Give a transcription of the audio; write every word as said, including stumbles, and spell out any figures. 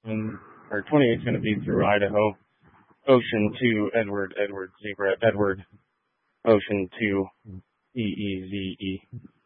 Um, or twenty-eight is going to be through Idaho. Ocean two, Edward, Edward, Zebra, Edward. Ocean two, E E Z E.